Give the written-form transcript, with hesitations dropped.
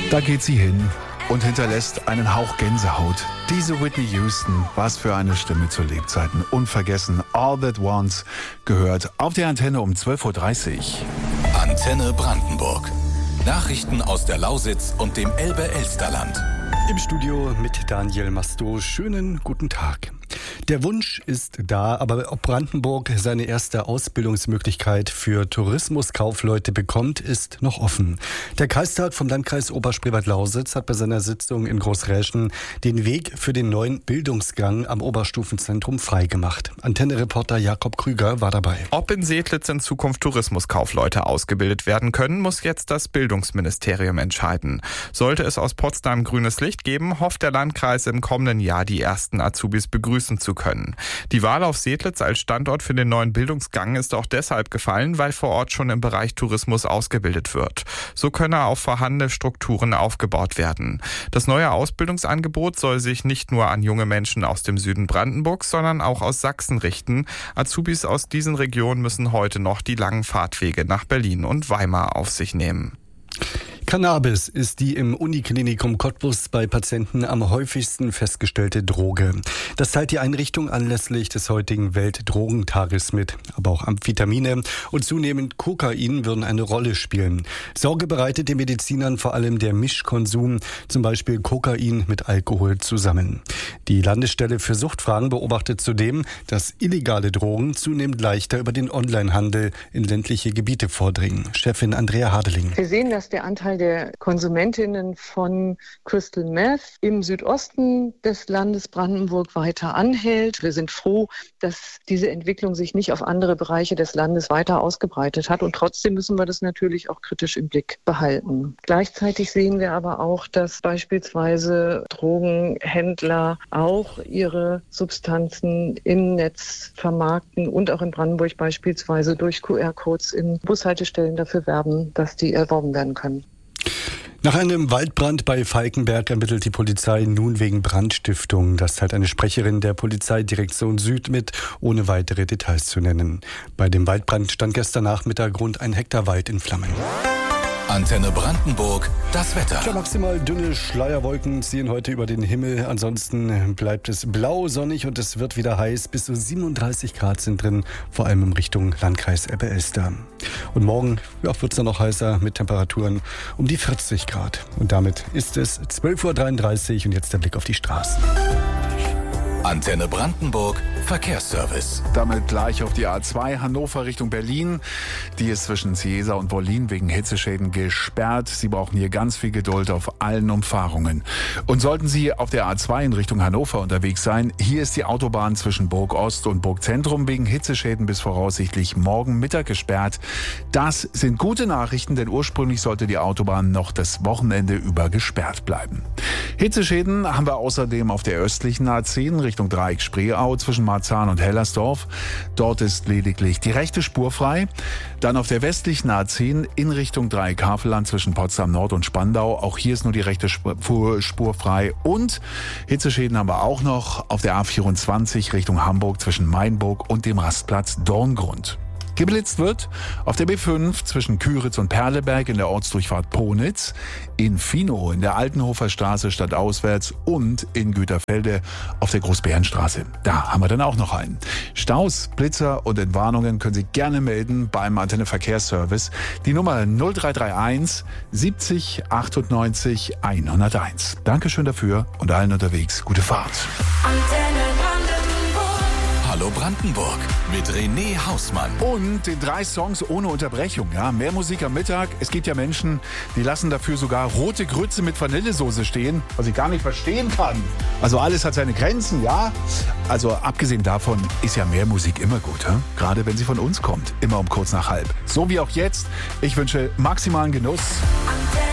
Da geht sie hin und hinterlässt einen Hauch Gänsehaut. Diese Whitney Houston, was für eine Stimme zu Lebzeiten. Unvergessen, All That Once gehört auf der Antenne um 12.30 Uhr. Antenne Brandenburg. Nachrichten aus der Lausitz und dem Elbe-Elsterland. Im Studio mit Daniel Masto. Schönen guten Tag. Der Wunsch ist da, aber ob Brandenburg seine erste Ausbildungsmöglichkeit für Tourismuskaufleute bekommt, ist noch offen. Der Kreistag vom Landkreis Oberspreewald-Lausitz hat bei seiner Sitzung in Großräschen den Weg für den neuen Bildungsgang am Oberstufenzentrum freigemacht. Antenne-Reporter Jakob Krüger war dabei. Ob in Seedlitz in Zukunft Tourismuskaufleute ausgebildet werden können, muss jetzt das Bildungsministerium entscheiden. Sollte es aus Potsdam grünes Licht geben, hofft der Landkreis im kommenden Jahr die ersten Azubis begrüßen zu können. Die Wahl auf Seedlitz als Standort für den neuen Bildungsgang ist auch deshalb gefallen, weil vor Ort schon im Bereich Tourismus ausgebildet wird. So könne auf vorhandene Strukturen aufgebaut werden. Das neue Ausbildungsangebot soll sich nicht nur an junge Menschen aus dem Süden Brandenburgs, sondern auch aus Sachsen richten. Azubis aus diesen Regionen müssen heute noch die langen Fahrtwege nach Berlin und Weimar auf sich nehmen. Cannabis ist die im Uniklinikum Cottbus bei Patienten am häufigsten festgestellte Droge. Das teilt die Einrichtung anlässlich des heutigen Weltdrogentages mit. Aber auch Amphetamine und zunehmend Kokain würden eine Rolle spielen. Sorge bereitet den Medizinern vor allem der Mischkonsum, zum Beispiel Kokain mit Alkohol zusammen. Die Landesstelle für Suchtfragen beobachtet zudem, dass illegale Drogen zunehmend leichter über den Onlinehandel in ländliche Gebiete vordringen. Chefin Andrea Hadeling. Wir sehen, dass der Anteil der Konsumentinnen von Crystal Meth im Südosten des Landes Brandenburg weiter anhält. Wir sind froh, dass diese Entwicklung sich nicht auf andere Bereiche des Landes weiter ausgebreitet hat. Und trotzdem müssen wir das natürlich auch kritisch im Blick behalten. Gleichzeitig sehen wir aber auch, dass beispielsweise Drogenhändler auch ihre Substanzen im Netz vermarkten und auch in Brandenburg beispielsweise durch QR-Codes in Bushaltestellen dafür werben, dass die erworben werden können. Nach einem Waldbrand bei Falkenberg ermittelt die Polizei nun wegen Brandstiftung. Das teilt eine Sprecherin der Polizeidirektion Süd mit, ohne weitere Details zu nennen. Bei dem Waldbrand stand gestern Nachmittag rund 1 Hektar Wald in Flammen. Antenne Brandenburg, das Wetter. Ja, maximal dünne Schleierwolken ziehen heute über den Himmel. Ansonsten bleibt es blau, sonnig und es wird wieder heiß. Bis zu 37 Grad sind drin, vor allem in Richtung Landkreis Elbe-Elster. Und morgen wird es dann noch heißer mit Temperaturen um die 40 Grad. Und damit ist es 12.33 Uhr und jetzt der Blick auf die Straßen. Antenne Brandenburg, Verkehrsservice. Damit gleich auf die A2 Hannover Richtung Berlin. Die ist zwischen Ciesa und Wollin wegen Hitzeschäden gesperrt. Sie brauchen hier ganz viel Geduld auf allen Umfahrungen. Und sollten Sie auf der A2 in Richtung Hannover unterwegs sein, hier ist die Autobahn zwischen Burg Ost und Burg Zentrum wegen Hitzeschäden bis voraussichtlich morgen Mittag gesperrt. Das sind gute Nachrichten, denn ursprünglich sollte die Autobahn noch das Wochenende über gesperrt bleiben. Hitzeschäden haben wir außerdem auf der östlichen A10 Richtung Dreieck Spreeau zwischen Marzahn und Hellersdorf. Dort ist lediglich die rechte Spur frei. Dann auf der westlichen A10 in Richtung Dreieck Havelland zwischen Potsdam Nord und Spandau. Auch hier ist nur die rechte Spur frei. Und Hitzeschäden haben wir auch noch auf der A24 Richtung Hamburg zwischen Mainburg und dem Rastplatz Dorngrund. Geblitzt wird auf der B5 zwischen Küritz und Perleberg in der Ortsdurchfahrt Ponitz, in Finow in der Altenhofer Straße stadtauswärts und in Güterfelde auf der Großbärenstraße. Da haben wir dann auch noch einen. Staus, Blitzer und Entwarnungen können Sie gerne melden beim Antenne Verkehrsservice. Die Nummer 0331 70 98 101. Dankeschön dafür und allen unterwegs gute Fahrt. Hallo Brandenburg mit René Hausmann. Und den 3 Songs ohne Unterbrechung. Ja, mehr Musik am Mittag. Es gibt ja Menschen, die lassen dafür sogar rote Grütze mit Vanillesoße stehen, was ich gar nicht verstehen kann. Also alles hat seine Grenzen, ja. Also abgesehen davon ist ja mehr Musik immer gut. Ja? Gerade wenn sie von uns kommt. Immer um kurz nach halb. So wie auch jetzt. Ich wünsche maximalen Genuss.